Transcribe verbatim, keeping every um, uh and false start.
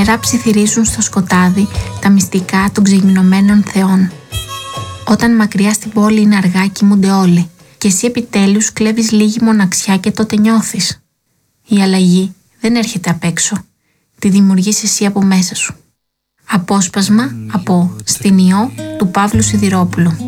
νερά ψιθυρίζουν στο σκοτάδι τα μυστικά των ξεγυμνωμένων θεών. Όταν μακριά στην πόλη είναι αργά κοιμούνται όλοι και εσύ επιτέλους κλέβεις λίγη μοναξιά και τότε νιώθεις. Η αλλαγή δεν έρχεται απ' έξω. Τη δημιουργείς εσύ από μέσα σου. Απόσπασμα από «Στην Ιώ» του Παύλου Σιδηρόπουλου.